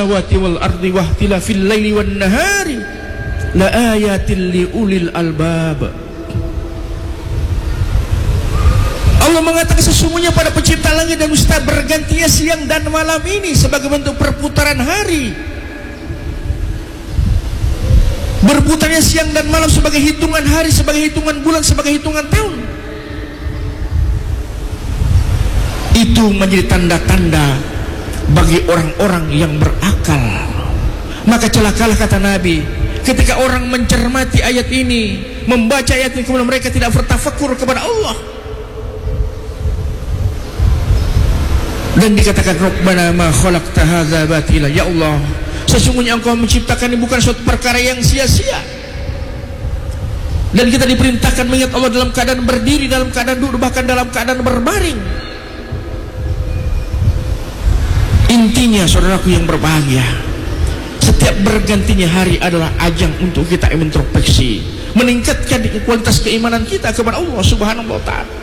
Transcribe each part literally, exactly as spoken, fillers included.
samawati wal ardi wa ikhtilafil laili wan nahari la ayatin li ulil albab. Allah mengatakan sesungguhnya pada pencipta langit dan bumi bergantinya siang dan malam ini sebagai bentuk perputaran hari. Berputarnya siang dan malam sebagai hitungan hari, sebagai hitungan bulan, sebagai hitungan tahun. Itu menjadi tanda-tanda bagi orang-orang yang berakal. Maka celakalah, kata Nabi, ketika orang mencermati ayat ini, membaca ayat ini, kemudian mereka tidak bertafakur kepada Allah. Dan dikatakan Rabbana ma khalaqta hadza batila, ya Allah, sesungguhnya Engkau menciptakan ini bukan suatu perkara yang sia-sia. Dan kita diperintahkan mengingat Allah dalam keadaan berdiri, dalam keadaan duduk, bahkan dalam keadaan berbaring. Intinya, saudaraku yang berbahagia, setiap bergantinya hari adalah ajang untuk kita introspeksi, meningkatkan kualitas keimanan kita kepada Allah Subhanahu wa Ta'ala.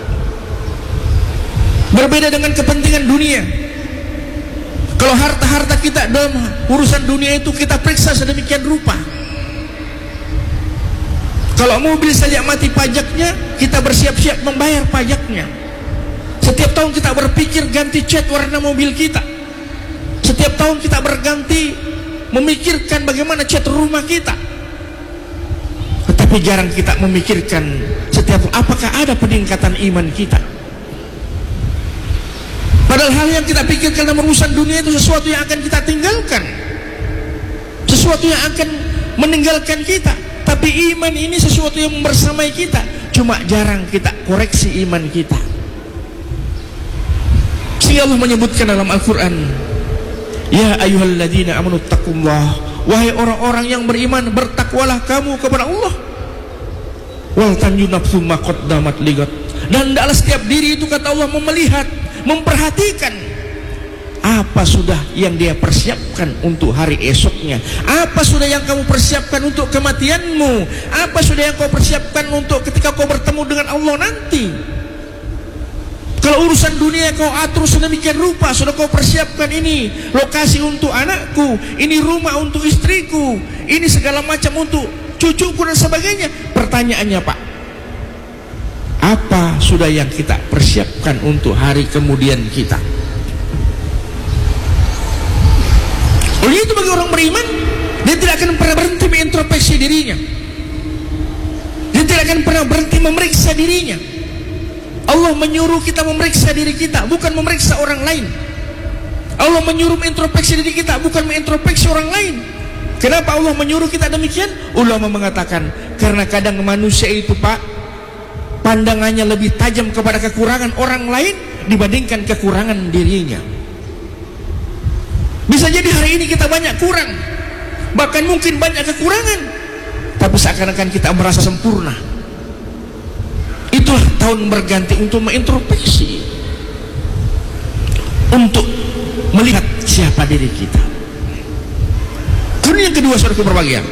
Berbeda dengan kepentingan dunia. Kalau harta-harta kita dalam urusan dunia itu kita periksa sedemikian rupa. Kalau mobil saja mati pajaknya, kita bersiap-siap membayar pajaknya. Setiap tahun kita berpikir ganti cat warna mobil kita. Setiap tahun kita berganti memikirkan bagaimana cat rumah kita. Tetapi jarang kita memikirkan setiap apakah ada peningkatan iman kita. Padahal hal yang kita pikirkan dalam urusan dunia itu sesuatu yang akan kita tinggalkan, sesuatu yang akan meninggalkan kita. Tapi iman ini sesuatu yang membersamai kita. Cuma jarang kita koreksi iman kita. Sehingga Allah menyebutkan dalam Al-Quran, ya ayyuhalladzina amanu taqullah, wahai orang-orang yang beriman, bertakwalah kamu kepada Allah. Wal tanju nafsu ma qaddamat ligat, dan hendaklah setiap diri itu, kata Allah, melihat, memperhatikan apa sudah yang dia persiapkan untuk hari esoknya, apa sudah yang kamu persiapkan untuk kematianmu, apa sudah yang kau persiapkan untuk ketika kau bertemu dengan Allah nanti. Kalau urusan dunia kau atur sedemikian rupa, sudah kau persiapkan ini lokasi untuk anakku, ini rumah untuk istriku, ini segala macam untuk cucuku dan sebagainya. Pertanyaannya, Pak, apa sudah yang kita persiapkan untuk hari kemudian kita? Oleh itu bagi orang beriman, dia tidak akan pernah berhenti mengintrospeksi dirinya. Dia tidak akan pernah berhenti memeriksa dirinya. Allah menyuruh kita memeriksa diri kita, bukan memeriksa orang lain. Allah menyuruh mengintrospeksi diri kita, bukan mengintrospeksi orang lain. Kenapa Allah menyuruh kita demikian? Ulama mengatakan, karena kadang manusia itu, Pak, pandangannya lebih tajam kepada kekurangan orang lain dibandingkan kekurangan dirinya. Bisa jadi hari ini kita banyak kurang, bahkan mungkin banyak kekurangan, tapi seakan-akan kita merasa sempurna. Itulah tahun berganti untuk mengintrospeksi, untuk melihat siapa diri kita. Kemudian yang kedua, saudaraku berbahagia,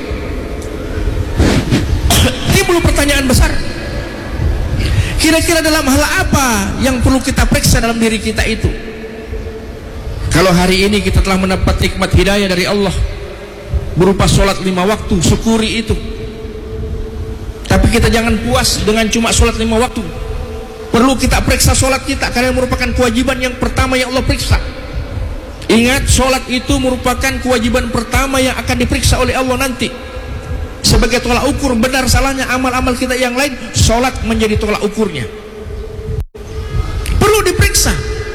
timbul pertanyaan besar. Kira-kira dalam hal apa yang perlu kita periksa dalam diri kita itu? Kalau hari ini kita telah mendapat nikmat hidayah dari Allah berupa sholat lima waktu, syukuri itu. Tapi kita jangan puas dengan cuma sholat lima waktu. Perlu kita periksa sholat kita, karena merupakan kewajiban yang pertama yang Allah periksa. Ingat, sholat itu merupakan kewajiban pertama yang akan diperiksa oleh Allah nanti. Sebagai tolak ukur benar salahnya amal-amal kita yang lain, sholat menjadi tolak ukurnya. Perlu diperiksa.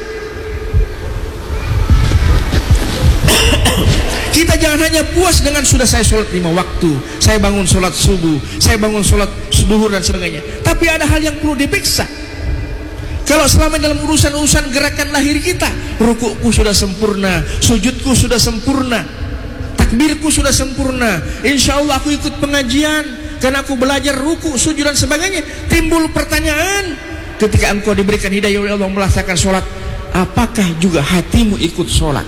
Kita jangan hanya puas dengan sudah saya sholat lima waktu, saya bangun sholat subuh, saya bangun sholat duhur dan sebagainya. Tapi ada hal yang perlu diperiksa. Kalau selama dalam urusan-urusan gerakan lahir kita, rukukku sudah sempurna, sujudku sudah sempurna, takbirku sudah sempurna, insya Allah aku ikut pengajian karena aku belajar ruku, sujud dan sebagainya. Timbul pertanyaan, ketika engkau diberikan hidayah oleh Allah melaksanakan sholat, apakah juga hatimu ikut sholat?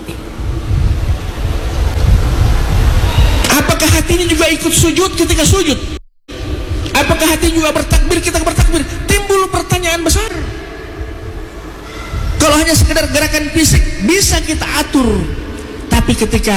Apakah hatinya juga ikut sujud ketika sujud? Apakah hati juga bertakbir ketika bertakbir? Timbul pertanyaan besar. Kalau hanya sekedar gerakan fisik bisa kita atur, tapi ketika